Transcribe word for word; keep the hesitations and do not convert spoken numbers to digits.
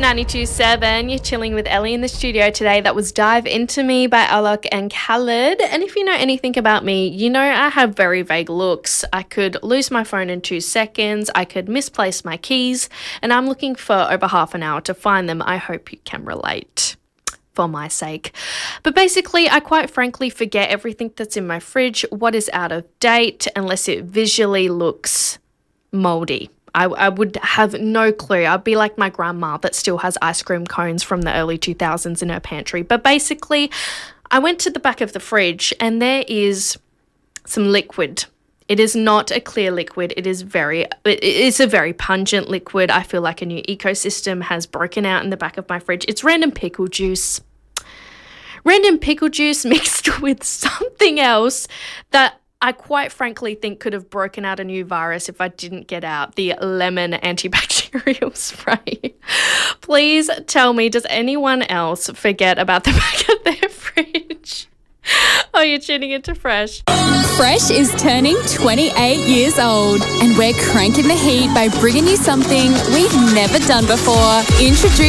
ninety-two point seven. You're chilling with Ellie in the studio today. That was Dive Into Me by Alok and Khaled. And if you know anything about me, you know I have very vague looks. I could lose my phone in two seconds. I could misplace my keys. And I'm looking for over half an hour to find them. I hope you can relate. For my sake. But basically, I quite frankly forget everything that's in my fridge, what is out of date, unless it visually looks moldy. I, I would have no clue. I'd be like my grandma that still has ice cream cones from the early two thousands in her pantry. But basically, I went to the back of the fridge and there is some liquid. It is not a clear liquid. It is very, it is a very pungent liquid. I feel like a new ecosystem has broken out in the back of my fridge. It's random pickle juice. Random pickle juice mixed with something else that I quite frankly think could have broken out a new virus if I didn't get out the lemon antibacterial spray. Please tell me, does anyone else forget about the back of their fridge? Oh, you're tuning into Fresh. Fresh is turning twenty-eight years old, and we're cranking the heat by bringing you something we've never done before. Introduce